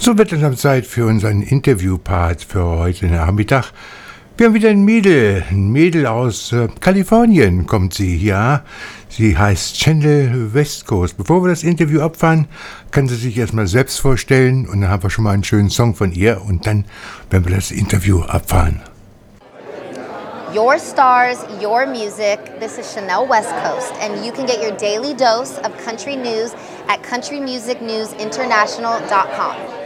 So wird langsam Zeit für unseren Interviewpart für heute Nachmittag. Wir haben wieder ein Mädel aus Kalifornien kommt sie, ja. Sie heißt Chandel West Coast. Bevor wir das Interview abfahren, kann sie sich erstmal selbst vorstellen und dann haben wir schon mal einen schönen Song von ihr und dann werden wir das Interview abfahren. Your stars, your music. This is Chanel West Coast, and you can get your daily dose of country news at countrymusicnewsinternational.com.